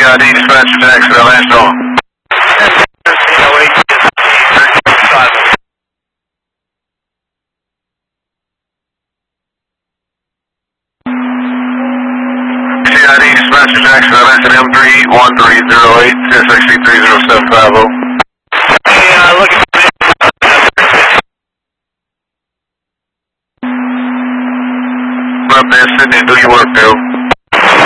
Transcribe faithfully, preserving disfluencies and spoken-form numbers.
I D dispatcher Jackson, National. C I D dispatcher Jackson, National M three one three zero eight, S X C three zero seven five zero. Hey, uh, looking for Up there, Sydney, do your work, Bill.